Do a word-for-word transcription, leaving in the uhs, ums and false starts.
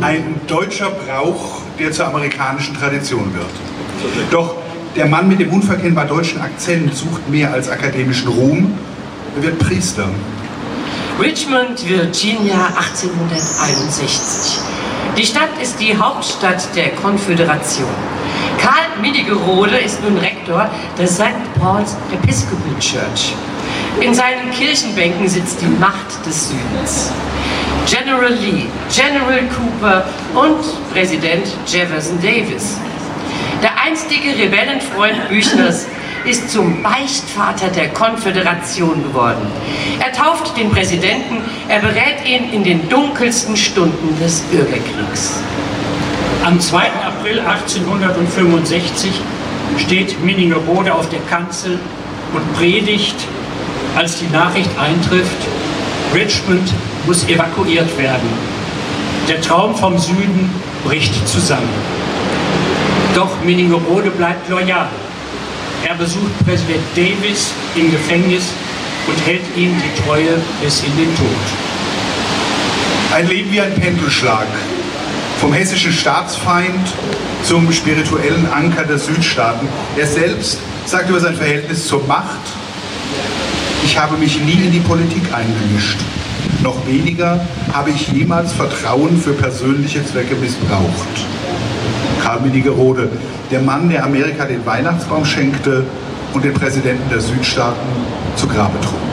ein deutscher Brauch, der zur amerikanischen Tradition wird. Doch der Mann mit dem unverkennbar deutschen Akzent sucht mehr als akademischen Ruhm, er wird Priester. Richmond, Virginia, achtzehnhunderteinundsechzig. Die Stadt ist die Hauptstadt der Konföderation. Karl Minigerode ist nun Rektor der Sankt Paul's Episcopal Church. In seinen Kirchenbänken sitzt die Macht des Südens. General Lee, General Cooper und Präsident Jefferson Davis. Der einstige Rebellenfreund Büchners ist zum Beichtvater der Konföderation geworden. Er tauft den Präsidenten, er berät ihn in den dunkelsten Stunden des Bürgerkriegs. Am zweiten April achtzehnhundertfünfundsechzig steht Minnigerode auf der Kanzel und predigt, als die Nachricht eintrifft, Richmond muss evakuiert werden. Der Traum vom Süden bricht zusammen. Doch Minnigerode bleibt loyal. Er besucht Präsident Davis im Gefängnis und hält ihm die Treue bis in den Tod. Ein Leben wie ein Pendelschlag. Vom hessischen Staatsfeind zum spirituellen Anker der Südstaaten. Er selbst sagt über sein Verhältnis zur Macht: Ich habe mich nie in die Politik eingemischt. Noch weniger habe ich jemals Vertrauen für persönliche Zwecke missbraucht. Karl Minnigerode, der Mann, der Amerika den Weihnachtsbaum schenkte und den Präsidenten der Südstaaten zu Grabe trug.